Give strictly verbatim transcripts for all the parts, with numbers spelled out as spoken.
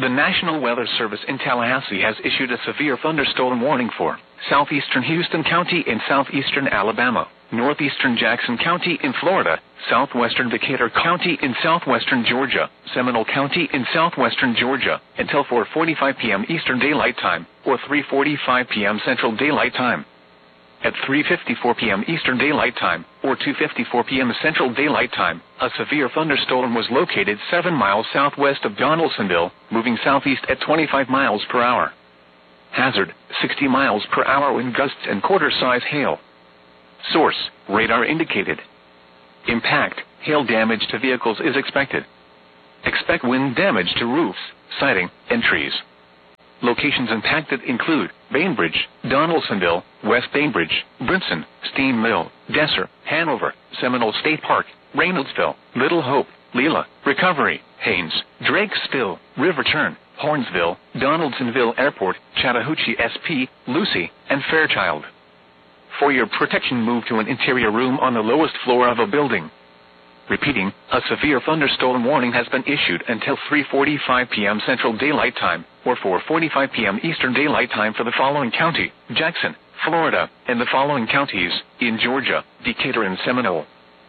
The National Weather Service in Tallahassee has issued a severe thunderstorm warning for southeastern Houston County in southeastern Alabama, northeastern Jackson County in Florida, southwestern Decatur County in southwestern Georgia, Seminole County in southwestern Georgia, until four forty-five p.m. Eastern Daylight Time, or three forty-five p.m. Central Daylight Time. At three fifty-four p.m. Eastern Daylight Time, or two fifty-four p.m. Central Daylight Time, a severe thunderstorm was located seven miles southwest of Donaldsonville, moving southeast at twenty-five miles per hour. Hazard, sixty miles per hour wind gusts and quarter-size hail. Source, radar indicated. Impact, hail damage to vehicles is expected. Expect wind damage to roofs, siding, and trees. Locations impacted include Bainbridge, Donaldsonville, West Bainbridge, Brinson, Steam Mill, Desser, Hanover, Seminole State Park, Reynoldsville, Little Hope, Leela, Recovery, Haynes, Drakesville, River Turn, Hornsville, Donaldsonville Airport, Chattahoochee S P, Lucy, and Fairchild. For your protection, move to an interior room on the lowest floor of a building. Repeating, a severe thunderstorm warning has been issued until three forty-five p.m. Central Daylight Time, or four forty-five p.m. Eastern Daylight Time for the following county, Jackson, Florida, and the following counties, in Georgia, Decatur and Seminole.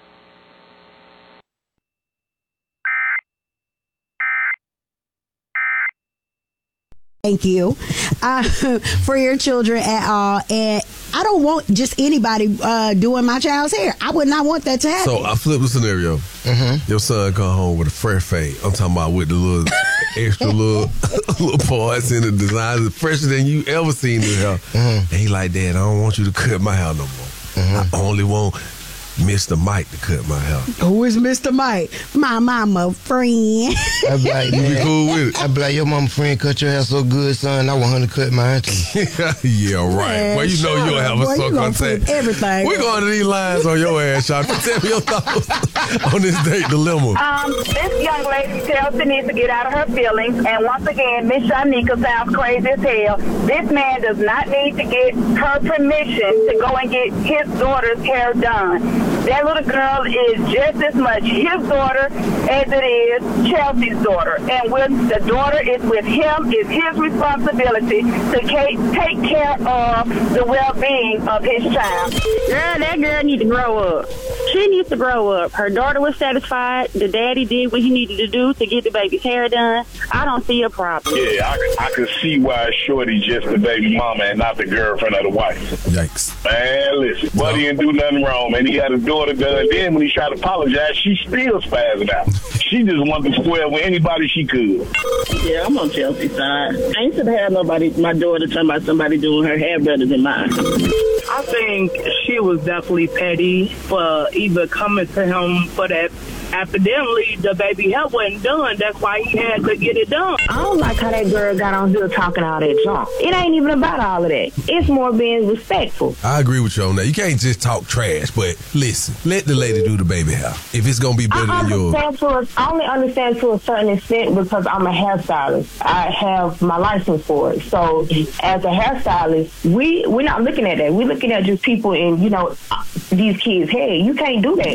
Thank you uh, for your children at all. And I don't want just anybody uh, doing my child's hair. I would not want that to happen. So I flip the scenario. Mm-hmm. Your son come home with a fresh fade. I'm talking about with the little extra little little parts in the design, fresher than you ever seen in hair. Mm-hmm. And he like, Dad, I don't want you to cut my hair no more. Mm-hmm. I only want Mister Mike to cut my hair. Who is Mister Mike? My mama friend. I be like, you be cool with it. I be like, your mama friend cut your hair so good, son. I want her to cut mine too. Yeah, right. Man, well, you know you'll have a boy, suck on tape. Everything. We're going to these lines on your ass, Sean. Tell me your thoughts on this date dilemma. Um, this young lady, Chelsea, needs to get out of her feelings. And once again, Miss Shanika sounds crazy as hell. This man does not need to get her permission to go and get his daughter's hair done. That little girl is just as much his daughter as it is Chelsea's daughter. And when the daughter is with him, it's his responsibility to take care of the well-being of his child. Girl, that girl needs to grow up. She needs to grow up. Her daughter was satisfied. The daddy did what he needed to do to get the baby's hair done. I don't see a problem. Yeah, I, I can see why Shorty's just the baby mama and not the girlfriend of the wife. Yikes. Man, listen, Buddy didn't do nothing wrong, man. He had a daughter done. Then when he tried to apologize, she still spazzed out. She just wanted to square with anybody she could. Yeah, I'm on Chelsea's side. I ain't should have nobody, my daughter talking about somebody doing her hair better than mine. I think she was definitely petty for either coming to him for that. Accidentally, the baby hair wasn't done. That's why he had to get it done. I don't like how that girl got on here talking all that junk. It ain't even about all of that. It's more being respectful. I agree with you on that. You can't just talk trash, but listen, let the lady do the baby hair. If it's going to be better I than yours. To a, I only understand to a certain extent because I'm a hairstylist. I have my license for it. So as a hairstylist, we, we're not looking at that. We're looking at just people in, you know, these kids' head. You can't do that.